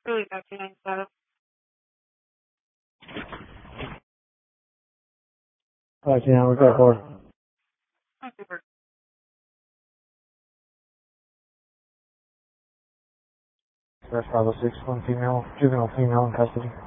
Really bad feeling, so. Alright, yeah, we've got board. Oh, super. Express 506, one female, juvenile female in custody.